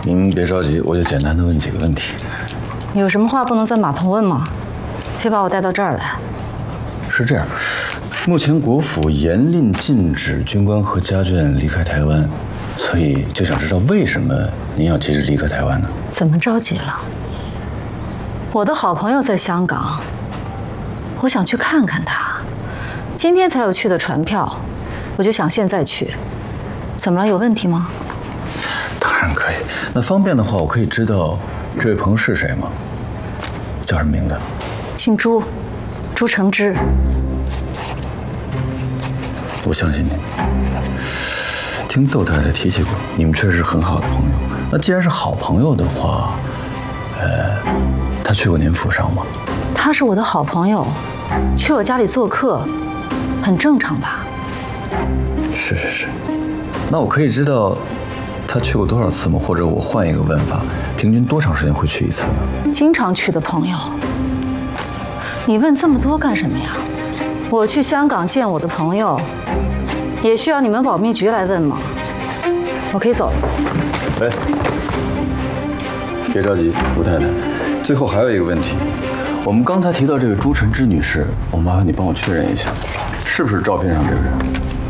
您别着急，我就简单的问几个问题。 有什么话不能在码头问吗？非把我带到这儿来？ 是这样，目前国府严令禁止军官和家眷离开台湾，所以就想知道为什么您要急着离开台湾呢？ 怎么着急了？我的好朋友在香港，我想去看看他。今天才有去的船票，我就想现在去。怎么了？有问题吗？ 当然可以。那方便的话，我可以知道这位朋友是谁吗？叫什么名字？ 姓朱，朱承之。 我相信你。听窦太太提起过，你们确实是很好的朋友。那既然是好朋友的话，他去过您府上吗？ 他是我的好朋友，去我家里做客，很正常吧？ 是是是。那我可以知道他去过多少次吗？或者我换一个问法，平均多长时间会去一次呢？ 经常去的朋友。你问这么多干什么呀？我去香港见我的朋友，也需要你们保密局来问吗？我可以走了。 哎，别着急，吴太太，最后还有一个问题，我们刚才提到这个朱晨之女士，我麻烦你帮我确认一下，是不是照片上这个人？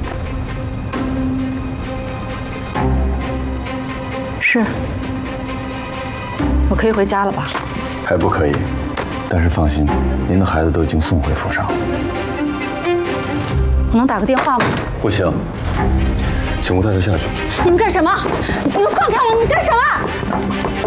是。我可以回家了吧？ 还不可以，但是放心，您的孩子都已经送回府上了。 我能打个电话吗？ 不行，请吴太太下去。 你们干什么？你们放开我！你们干什么？